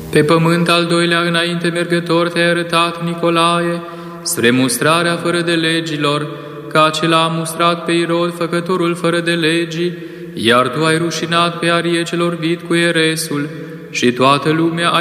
Pe pământ al doilea înainte mergător te-ai arătat, Nicolae, spre mustrarea fără de legilor, ca acela a mustrat pe Irod, făcătorul fără de legii, iar tu ai rușinat pe Arie cel orbit cu eresul și toată lumea